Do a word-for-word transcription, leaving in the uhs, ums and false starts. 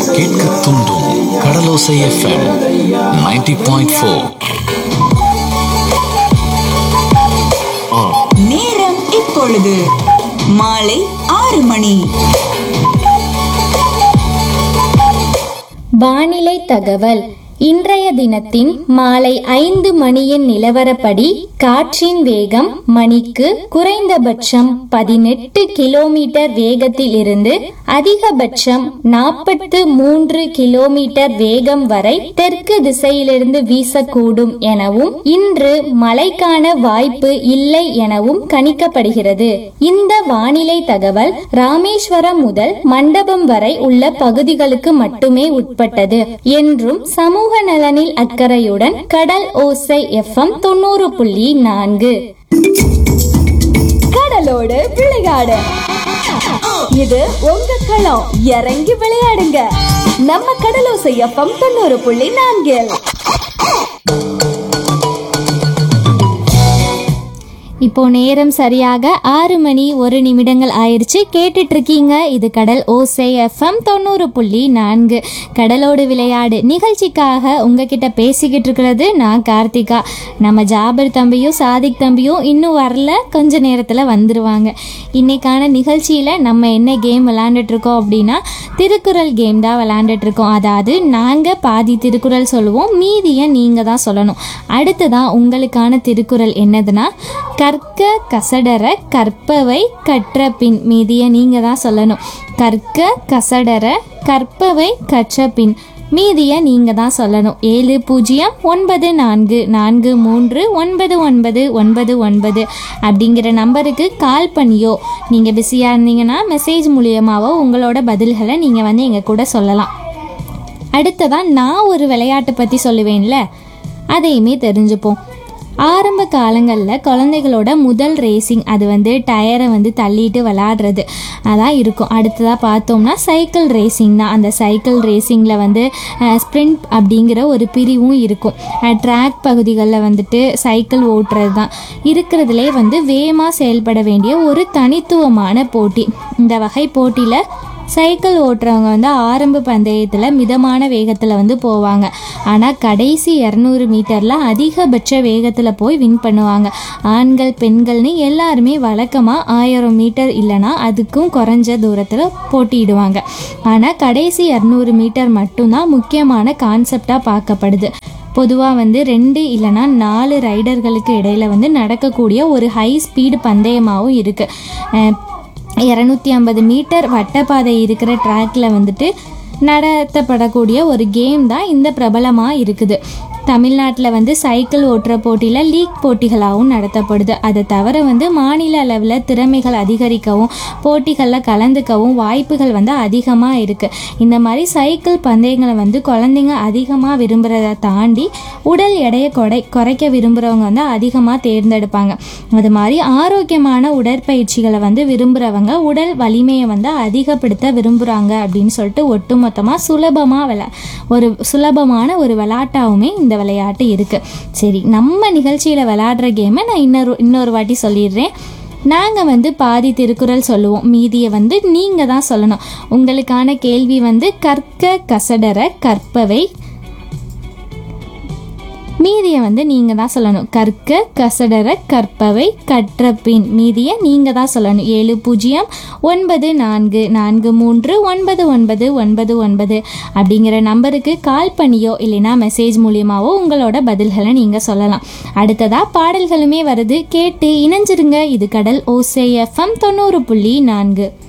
கேட்க தூண்டும் கடலோசை FM ninety point four. நேரம் இப்பொழுது மாலை ஆறு மணி. வானிலை தகவல். இன்றைய தினத்தின் மாலை ஐந்து மணியின் நிலவரப்படி காற்றின் வேகம் மணிக்கு குறைந்தபட்சம் பதினெட்டு கிலோமீட்டர் வேகத்தில் இருந்து அதிகபட்சம் நாற்பத்து மூன்று கிலோமீட்டர் வேகம் வரை தெற்கு திசையிலிருந்து வீசக்கூடும் எனவும் இன்று மழைக்கான வாய்ப்பு இல்லை எனவும் கணிக்கப்படுகிறது. இந்த வானிலை தகவல் ராமேஸ்வரம் முதல் மண்டபம் வரை உள்ள பகுதிகளுக்கு மட்டுமே உட்பட்டது என்றும் சமூக நலனில் அக்கறையுடன் கடல் ஓசை எஃப்எம் தொண்ணூறு புள்ளி நான்கு. கடலோடு விளையாடு, இது உங்க களம். இறங்கி விளையாடுங்க, நம்ம கடலோசை எஃப்எம் தொண்ணூறு புள்ளி நான்கில். இப்போ நேரம் சரியாக ஆறு மணி ஒரு நிமிடங்கள் ஆயிடுச்சு. கேட்டுட்டு இருக்கீங்க இது கடல் ஓசை எஃப்எம் தொண்ணூறு புள்ளி நான்கு. கடலோடு விளையாடு நிகழ்ச்சிக்காக உங்ககிட்ட பேசிக்கிட்டு இருக்கிறது நான் கார்த்திகா. நம்ம ஜாபர் தம்பியும் சாதிக் தம்பியும் இன்னும் வரல, கொஞ்ச நேரத்தில் வந்துடுவாங்க. இன்னைக்கான நிகழ்ச்சியில் நம்ம என்ன கேம் விளையாண்டுட்டு இருக்கோம் அப்படின்னா திருக்குறள் கேம் தான் விளையாண்டுட்டு இருக்கோம். அதாவது நாங்கள் பாதி திருக்குறள் சொல்லுவோம், மீதியை நீங்கள் தான் சொல்லணும். அடுத்ததான் உங்களுக்கான திருக்குறள் என்னதுன்னா கற்க கசடர கற்பவை கற்ற பின். மீதியை நீங்கள் தான் சொல்லணும். கற்க கசடர கற்பவை கற்ற பின், மீதியை நீங்கள் தான் சொல்லணும். ஏழு பூஜ்ஜியம் ஒன்பது நான்கு நான்கு மூன்று ஒன்பது ஒன்பது ஒன்பது ஒன்பது அப்படிங்கிற நம்பருக்கு கால் பண்ணியோ, நீங்கள் பிஸியாக இருந்தீங்கன்னா மெசேஜ் மூலியமாவோ உங்களோட பதில்களை நீங்கள் வந்து எங்கள் கூட சொல்லலாம். அடுத்ததான் நான் ஒரு விளையாட்டை பற்றி சொல்லுவேன்ல, அதையுமே தெரிஞ்சுப்போம். ஆரம்ப காலங்களில் குழந்தைகளோட முதல் ரேசிங் அது வந்து டயரை வந்து தள்ளிட்டு விளாடுறது அதான் இருக்கும். அடுத்ததாக பார்த்தோம்னா சைக்கிள் ரேசிங் தான். அந்த சைக்கிள் ரேசிங்கில் வந்து ஸ்ப்ரிண்ட் அப்படிங்கிற ஒரு பிரிவும் இருக்கும். ட்ராக் பகுதிகளில் வந்துட்டு சைக்கிள் ஓட்டுறது தான் இருக்கிறதுலே வந்து வேகமாக செயல்பட வேண்டிய ஒரு தனித்துவமான போட்டி. இந்த வகை போட்டியில் சைக்கிள் ஓட்டுறவங்க வந்து ஆரம்ப பந்தயத்தில் மிதமான வேகத்தில் வந்து போவாங்க. ஆனால் கடைசி இரநூறு மீட்டரில் அதிகபட்ச வேகத்தில் போய் வின் பண்ணுவாங்க. ஆண்கள் பெண்கள்னு எல்லாருமே வழக்கமாக ஆயிரம் மீட்டர் இல்லைனா அதுக்கும் குறைஞ்ச தூரத்தில் போட்டியிடுவாங்க. ஆனால் கடைசி இரநூறு மீட்டர் மட்டும்தான் முக்கியமான கான்செப்டாக பார்க்கப்படுது. பொதுவாக வந்து ரெண்டு இல்லைனா நாலு ரைடர்களுக்கு இடையில வந்து நடக்கக்கூடிய ஒரு ஹை ஸ்பீடு பந்தயமாகவும் இருக்குது. இரநூத்தி ஐம்பது மீட்டர் வட்டப்பாதை இருக்கிற ட்ராக்ல வந்துட்டு நடத்தப்படக்கூடிய ஒரு கேம் தான் இந்த பிரபலமாக இருக்குது. தமிழ்நாட்டில் வந்து சைக்கிள் ஓட்டுற போட்டியில் லீக் போட்டிகளாகவும் நடத்தப்படுது. அதை தவிர வந்து மாநில அளவில் திறமைகள் அதிகரிக்கவும் போட்டிகளில் கலந்துக்கவும் வாய்ப்புகள் வந்து அதிகமாக இருக்குது. இந்த மாதிரி சைக்கிள் பந்தயங்களை வந்து குழந்தைங்க அதிகமாக விரும்புகிறத தாண்டி உடல் எடையை குறை குறைக்க விரும்புகிறவங்க வந்து அதிகமாக தேர்ந்தெடுப்பாங்க. அது மாதிரி ஆரோக்கியமான உடற்பயிற்சிகளை வந்து விரும்புகிறவங்க உடல் வலிமையை வந்து அதிகப்படுத்த விரும்புகிறாங்க அப்படின்னு சொல்லிட்டு ஒட்டுமொத்தமாக சுலபமாக விளா ஒரு சுலபமான ஒரு விளையாட்டாகவுமே இந்த விளையாட்டு இருக்கு. சரி, நம்ம நிகழ்ச்சியில விளையாடுற கேமை நான் இன்னொரு இன்னொரு வாட்டி சொல்லிடுறேன். நாங்கள் வந்து பாதி திருக்குறள் சொல்லுவோம், மீதியை வந்து நீங்கள் தான் சொல்லணும். உங்களுக்கான கேள்வி வந்து கற்க கசடர கற்பவை, மீதியை வந்து நீங்கள் தான் சொல்லணும். கற்க கசடர கற்பவை கற்ற பின், மீதியை நீங்கள் தான் சொல்லணும். ஏழு பூஜ்ஜியம் ஒன்பது நான்கு நான்கு மூன்று ஒன்பது ஒன்பது ஒன்பது ஒன்பது அப்படிங்கிற நம்பருக்கு கால் பண்ணியோ இல்லைனா மெசேஜ் மூலியமாவோ உங்களோட பதில்களை நீங்கள் சொல்லலாம். அடுத்ததாக பாடல்களுமே வருது, கேட்டு இணைஞ்சிருங்க. இது கடல் ஓசை எஃப்எம் தொண்ணூறு புள்ளி நான்கு.